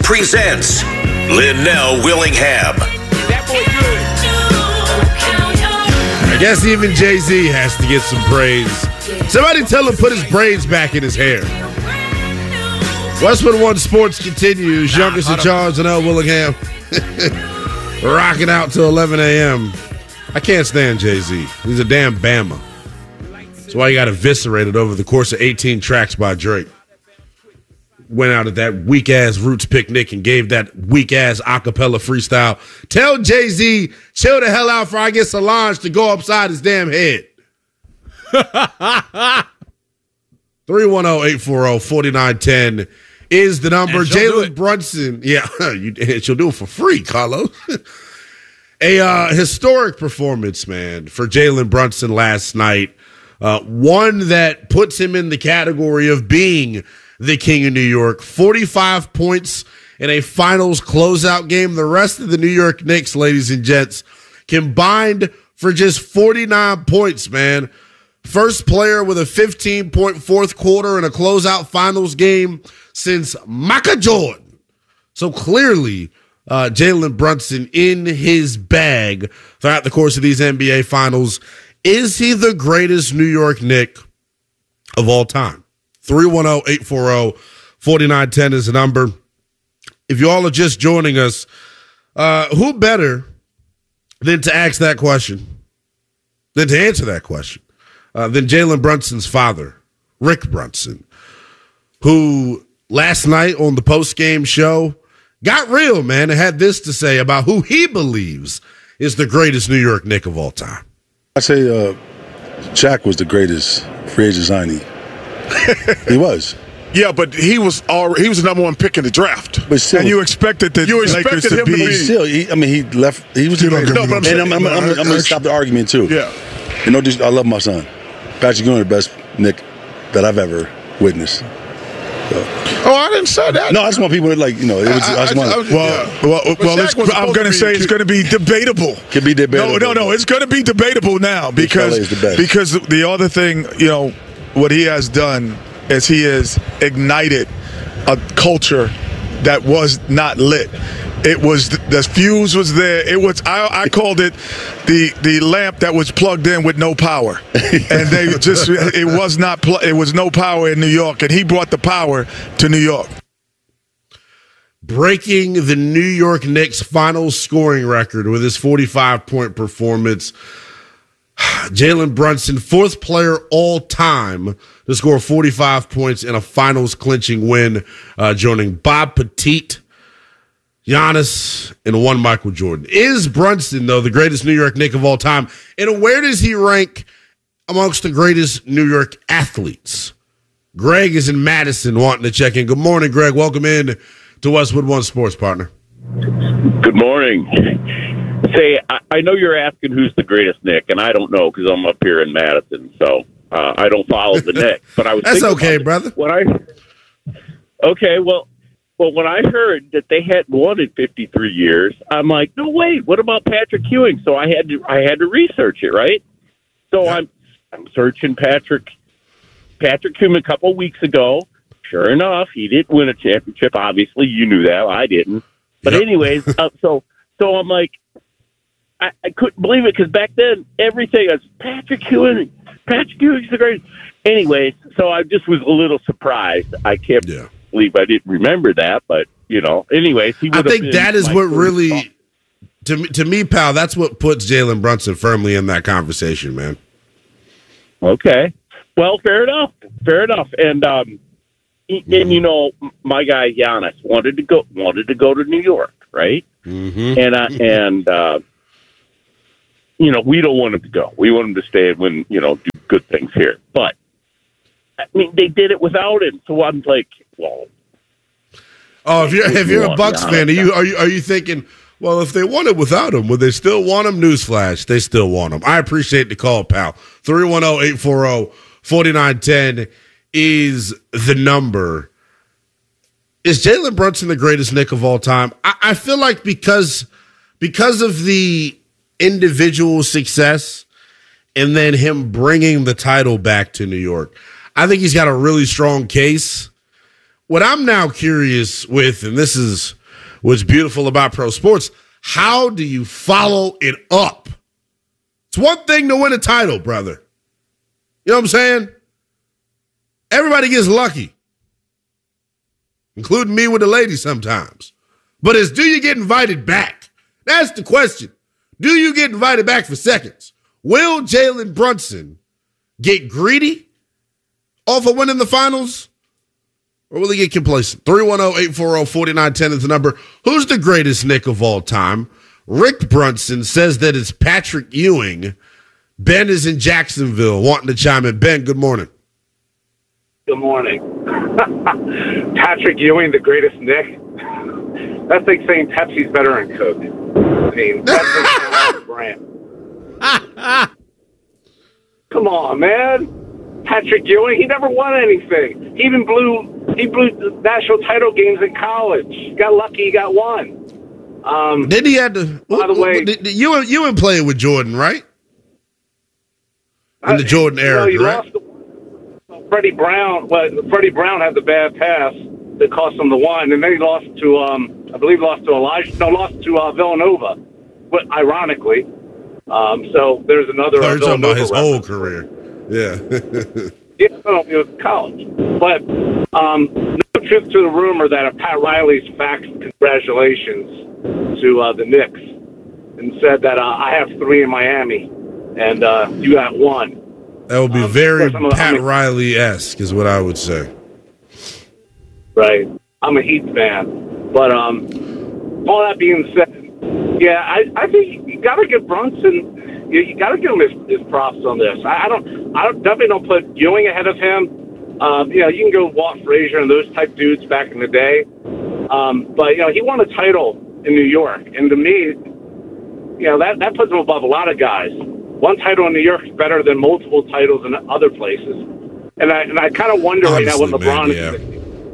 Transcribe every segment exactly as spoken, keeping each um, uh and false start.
presents Linnell Willingham. I guess even Jay-Z has to get some praise. Somebody tell him put his braids back in his hair. Westwood One Sports continues. Nah, Youngest in charge, Linnell Willingham. Rocking out till eleven a.m. I can't stand Jay-Z. He's a damn Bama. That's why he got eviscerated over the course of eighteen tracks by Drake. Went out at that weak-ass Roots picnic and gave that weak-ass acapella freestyle. Tell Jay-Z, chill the hell out before I get Solange to go upside his damn head. three one zero, eight four zero, four nine one zero is the number. Jalen Brunson. Yeah, you, she'll do it for free, Carlos. A uh, historic performance, man, for Jalen Brunson last night. Uh, one that puts him in the category of being the king of New York. forty-five points in a finals closeout game. The rest of the New York Knicks, ladies and gents, combined for just forty-nine points, man. First player with a fifteen-point fourth quarter in a closeout finals game since Michael Jordan. So clearly, uh, Jalen Brunson in his bag throughout the course of these N B A finals. Is he the greatest New York Knick of all time? three one zero, eight four zero, four nine one zero is the number. If you all are just joining us, uh, who better than to ask that question, than to answer that question, uh, than Jalen Brunson's father, Rick Brunson, who last night on the post-game show got real, man, and had this to say about who he believes is the greatest New York Knick of all time. I say uh, Shaq was the greatest free agent signing. He was. Yeah, but he was already, he was the number one pick in the draft. But still, and you expected the you Lakers expected to him be. to be. Still, he, I mean, he left. He was. You don't give no, me but I'm, no saying, I'm, I'm, I'm, I'm, I'm going to stop the argument too. Yeah. You know, just, I love my son. Patrick Ewing, the best Knick that I've ever witnessed. So. Oh, I didn't say that. No, I just want people to, like, you know, it was, I, I, I just want I, I, to. Well, yeah. well, well it's, I'm going to say it's going to be debatable. Could be debatable. No, no, no. It's going to be debatable now because the best. because the other thing, you know, what he has done is he has ignited a culture that was not lit. It was the fuse was there. It was I, I called it the the lamp that was plugged in with no power, and they just it was not pl- it was no power in New York, and he brought the power to New York. Breaking the New York Knicks final scoring record with his forty-five point performance. Jalen Brunson, fourth player all time to score forty-five points in a finals clinching win, uh, joining Bob Pettit, Giannis, and one Michael Jordan. Is Brunson, though, the greatest New York Knick of all time? And where does he rank amongst the greatest New York athletes? Greg is in Madison wanting to check in. Good morning, Greg. Welcome in to Westwood One Sports, partner. Good morning. Say, I, I know you're asking who's the greatest Knick, and I don't know because I'm up here in Madison, so uh, I don't follow the Knicks. But I was that's okay, about brother. When I okay, well, well, when I heard that they hadn't won in fifty-three years, I'm like, no, wait, what about Patrick Ewing? So I had to, I had to research it, right? So yeah. I'm, I'm searching Patrick, Patrick Ewing a couple of weeks ago. Sure enough, he didn't win a championship. Obviously, you knew that. I didn't. But yep. anyways, uh, so so I'm like. I, I couldn't believe it because back then everything was Patrick Ewing. Patrick Ewing's the greatest. Anyways, so I just was a little surprised. I can't yeah. believe I didn't remember that, but you know. Anyways, he. I think that is what really, to me, to me, pal. That's what puts Jalen Brunson firmly in that conversation, man. Okay, well, fair enough. Fair enough, and um, mm-hmm. and you know, my guy Giannis wanted to go wanted to go to New York, right? Mm-hmm. And uh, and. Uh, You know, we don't want him to go. We want him to stay and win, you know, do good things here. But, I mean, they did it without him. So I'm like, well. Oh, if you're if you're a Bucks fan, are you are you are you thinking, well, if they want it without him, would they still want him? Newsflash, they still want him. I appreciate the call, pal. three one zero, eight four zero, four nine one zero is the number. Is Jalen Brunson the greatest Knick of all time? I, I feel like because because of the individual success and then him bringing the title back to New York, I think he's got a really strong case. what I'm now curious with, and this is what's beautiful about pro sports, how do you follow it up? It's one thing to win a title, brother. You know what I'm saying? Everybody gets lucky, including me with the ladies sometimes. But it's, do you get invited back? That's the question. Do you get invited back for seconds? Will Jalen Brunson get greedy off of winning the finals? Or will he get complacent? three one zero, eight four zero, four nine one zero is the number. Who's the greatest Knick of all time? Rick Brunson says that it's Patrick Ewing. Ben is in Jacksonville wanting to chime in. Ben, good morning. Good morning. Patrick Ewing, the greatest Knick? That's like saying Pepsi's better than Coke. I mean, that's like a brand. Come on, man. Patrick Ewing, he never won anything. He even blew he blew the national title games in college. He got lucky, he got one. Um, Did he have to? By the way, did, you you were playing with Jordan, right? In the Jordan era, no, you right? lost to Freddie Brown. Well, Freddie Brown had the bad pass that cost him the one, and then he lost to, um, I believe, lost to Elijah. No, lost to uh, Villanova. But ironically, um, so there's another. Oh, you're talking about his whole reference. career. Yeah. Yeah, no, it was college. But um, no truth to the rumor that uh, Pat Riley's faxed congratulations to uh, the Knicks and said that uh, I have three in Miami and uh, you got one. That would be Um, very of course, I'm a- Pat I'm a- Riley-esque is what I would say. Right. I'm a Heat fan. But um, all that being said, yeah, I, I think you got to give Brunson. You, you got to give him his, his props on this. I, I don't. I don't, definitely don't put Ewing ahead of him. Um, you know, you can go Walt Frazier and those type dudes back in the day. Um, but you know, he won a title in New York, and to me, you know, that that puts him above a lot of guys. One title in New York is better than multiple titles in other places. And I and I kind of wonder right now what Honestly, LeBron man, is.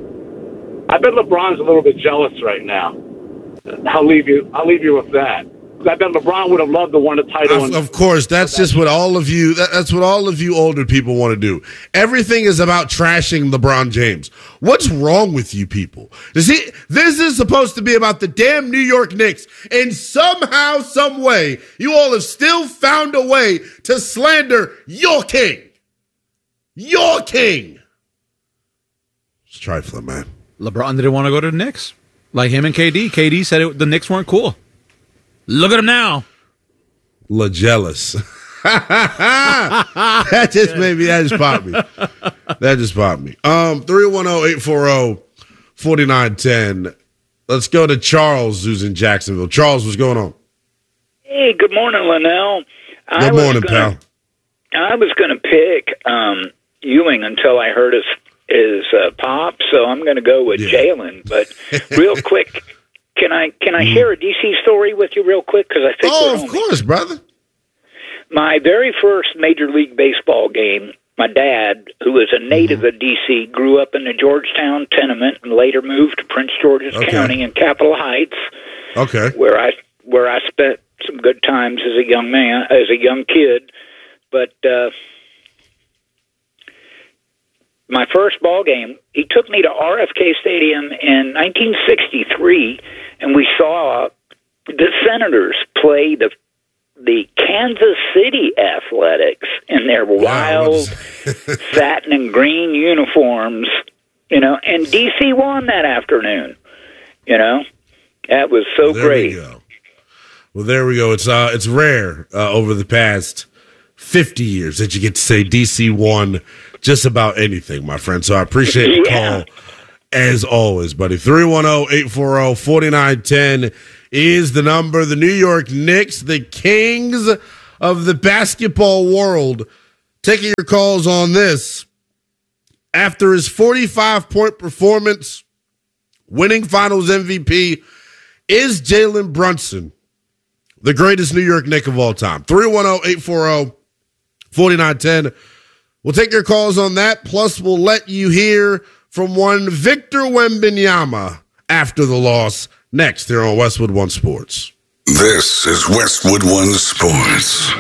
I bet LeBron's a little bit jealous right now. I'll leave you. I'll leave you with that. I bet LeBron would have loved to win a title. Of, of course, that's just what all of you. That, that's what all of you older people want to do. Everything is about trashing LeBron James. What's wrong with you people? Does he? This is supposed to be about the damn New York Knicks, and somehow, some way, you all have still found a way to slander your king, your king. It's trifling, man. LeBron didn't want to go to the Knicks, like him and K D. K D said it, the Knicks weren't cool. Look at him now. La jealous. That just made me, that just popped me. That just popped me. Um, three one zero, eight four zero, four nine one zero. Let's go to Charles, who's in Jacksonville. Charles, what's going on? Hey, good morning, Linnell. I Good was morning, gonna, pal. I was going to pick um, Ewing until I heard his, his uh, pop, so I'm going to go with Yeah. Jalen. But real quick, can I can I share a D C story with you real quick? Because I think Oh, we're of homies. course, brother. My very first Major League Baseball game, my dad, who is a native of D C, grew up in the Georgetown tenement and later moved to Prince George's Okay. County in Capitol Heights, Okay. where I where I spent some good times as a young man, as a young kid. But uh, my first ball game, he took me to R F K Stadium in nineteen sixty-three, and we saw the Senators play the the Kansas City Athletics in their Wow, wild what satin and green uniforms, you know, and D C won that afternoon. You know, that was so There great. we go. Well, there we go. It's uh, it's rare uh, over the past fifty years that you get to say D C won just about anything, my friend. So I appreciate the Yeah. call as always, buddy. three one zero, eight four zero, four nine one zero is the number. The New York Knicks, the kings of the basketball world, taking your calls on this. After his forty-five point performance, winning finals M V P, is Jalen Brunson the greatest New York Knick of all time? three one zero, eight four zero, four nine one zero. We'll take your calls on that. Plus, we'll let you hear from one Victor Wembanyama after the loss next here on Westwood One Sports. This is Westwood One Sports.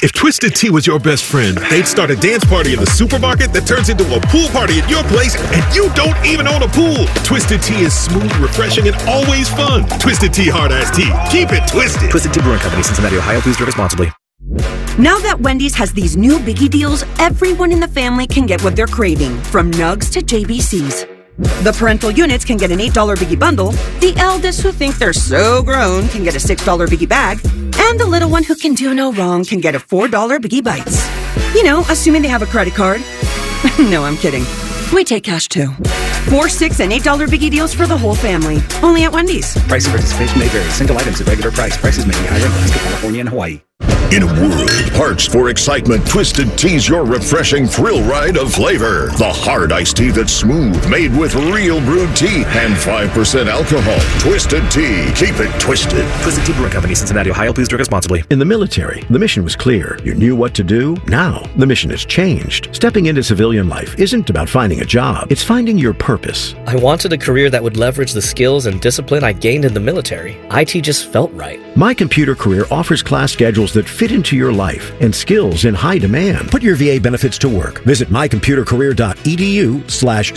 If Twisted Tea was your best friend, they'd start a dance party in the supermarket that turns into a pool party at your place, and you don't even own a pool. Twisted Tea is smooth, refreshing, and always fun. Twisted Tea Hard Ice Tea. Keep it twisted. Twisted Tea Brewing Company, Cincinnati, Ohio. Please drink responsibly. Now that Wendy's has these new biggie deals, everyone in the family can get what they're craving, from nugs to J B Cs. The parental units can get an eight dollar biggie bundle, the eldest who think they're so grown can get a six dollar biggie bag, and the little one who can do no wrong can get a four dollar biggie bites. You know, assuming they have a credit card. No, I'm kidding. We take cash too. Four, six, and eight dollar biggie deals for the whole family. Only at Wendy's. Price and participation may vary. Single items at regular price. Prices may be higher in Alaska, California, and Hawaii. In a world parched for excitement, Twisted Tea's your refreshing thrill ride of flavor. The hard iced tea that's smooth, made with real brewed tea and five percent alcohol. Twisted Tea. Keep it twisted. Twisted Tea Brewing Company, Cincinnati, Ohio. Please drink responsibly. In the military, the mission was clear. You knew what to do. Now, the mission has changed. Stepping into civilian life isn't about finding a job. It's finding your purpose. I wanted a career that would leverage the skills and discipline I gained in the military. I T just felt right. My Computer Career offers class schedules that fit into your life and skills in high demand. Put your V A benefits to work. Visit mycomputercareer.edu slash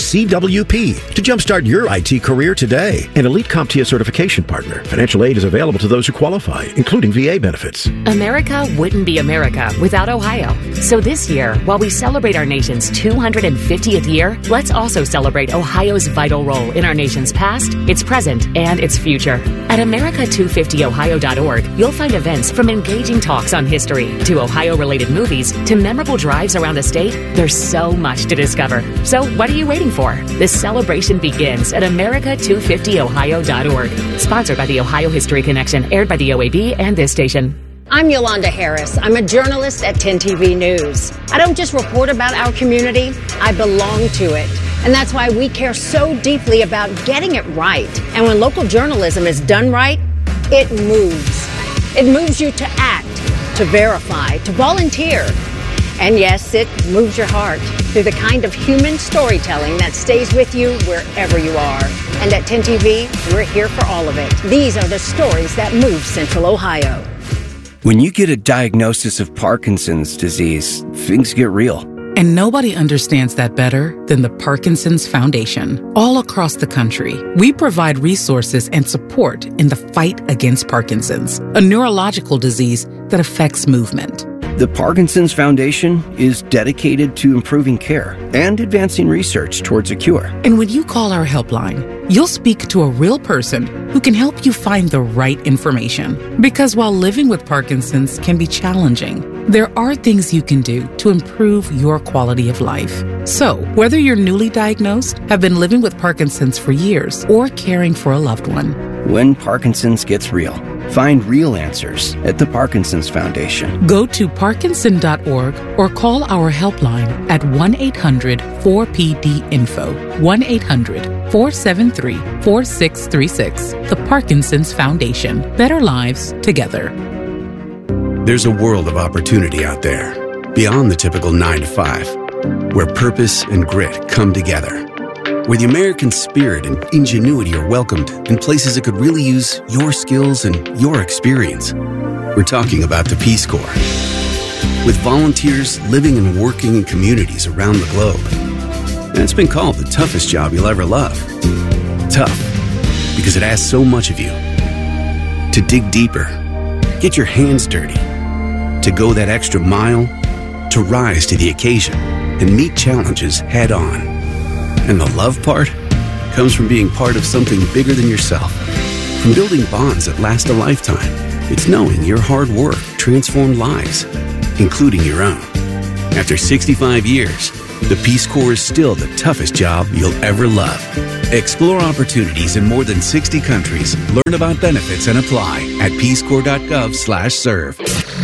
CWP to jumpstart your I T career today. An Elite CompTIA certification partner. Financial aid is available to those who qualify, including V A benefits. America wouldn't be America without Ohio. So this year, while we celebrate our nation's two hundred fiftieth year, let's also celebrate Ohio's vital role in our nation's past, its present, and its future. At America two fifty ohio dot org, you'll find events from engaging talks on history to Ohio-related movies to memorable drives around the state. There's so much to discover. So what are you waiting for? This celebration begins at America two fifty ohio dot org. Sponsored by the Ohio History Connection, aired by the O A B and this station. I'm Yolanda Harris. I'm a journalist at ten T V News. I don't just report about our community, I belong to it. And that's why we care so deeply about getting it right. And when local journalism is done right, it moves. It moves you to act, to verify, to volunteer. And yes, it moves your heart through the kind of human storytelling that stays with you wherever you are. And at ten T V, we're here for all of it. These are the stories that move Central Ohio. When you get a diagnosis of Parkinson's disease, things get real. And nobody understands that better than the Parkinson's Foundation. All across the country, we provide resources and support in the fight against Parkinson's, a neurological disease that affects movement. The Parkinson's Foundation is dedicated to improving care and advancing research towards a cure. And when you call our helpline, you'll speak to a real person who can help you find the right information. Because while living with Parkinson's can be challenging, there are things you can do to improve your quality of life. So, whether you're newly diagnosed, have been living with Parkinson's for years, or caring for a loved one, when Parkinson's gets real, find real answers at the Parkinson's Foundation. Go to parkinson dot org or call our helpline at one eight hundred four P D info, one eight hundred four seven three four six three six. The Parkinson's Foundation. Better lives together. There's a world of opportunity out there, beyond the typical nine to five, where purpose and grit come together, where the American spirit and ingenuity are welcomed in places that could really use your skills and your experience. We're talking about the Peace Corps. With volunteers living and working in communities around the globe. And it's been called the toughest job you'll ever love. Tough, because it asks so much of you. To dig deeper, get your hands dirty, to go that extra mile, to rise to the occasion and meet challenges head on. And the love part comes from being part of something bigger than yourself. From building bonds that last a lifetime. It's knowing your hard work transformed lives, including your own. After sixty-five years, the Peace Corps is still the toughest job you'll ever love. Explore opportunities in more than sixty countries. Learn about benefits and apply at peacecorps dot gov slash serve.